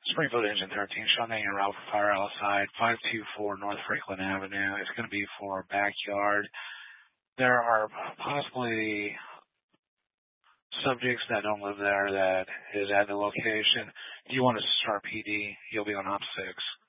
Springfield Engine 13, showing that you're route for fire outside 524 North Franklin Avenue. It's going to be for a backyard. There are possibly subjects that don't live there that is at the location. Do you want to start PD? You'll be on op 6.